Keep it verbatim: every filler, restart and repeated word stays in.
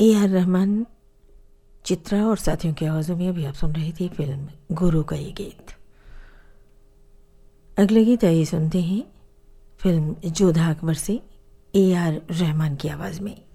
A R Rahman, Chitra और साथियों की आवाज़ों में अभी आप सुन रही थी फिल्म गुरु का ये गीत। अगले गीत आइए सुनते हैं फिल्म जोधा अकबर से ए आर रहमान की आवाज़ में।